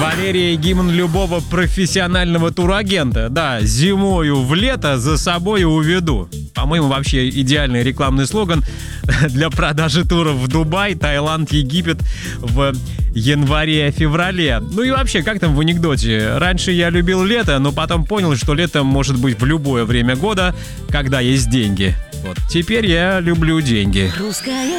Валерия — гимн любого профессионального турагента. Да, зимою в лето за собой уведу. По-моему, вообще идеальный рекламный слоган для продажи туров в Дубай, Таиланд, Египет в январе-феврале. Ну и вообще, как там в анекдоте? Раньше я любил лето, но потом понял, что лето может быть в любое время года, когда есть деньги. Вот теперь я люблю деньги.